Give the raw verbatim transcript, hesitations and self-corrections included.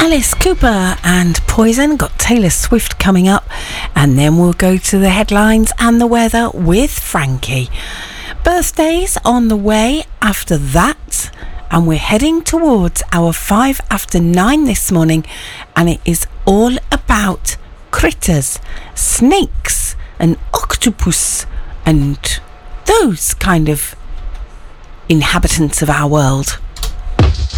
Alice Cooper and Poison. Got Taylor Swift coming up, and then we'll go to the headlines and the weather with Frankie. Birthdays on the way after that, and we're heading towards our five after nine this morning, and it is all about critters, snakes and octopus and those kind of inhabitants of our world.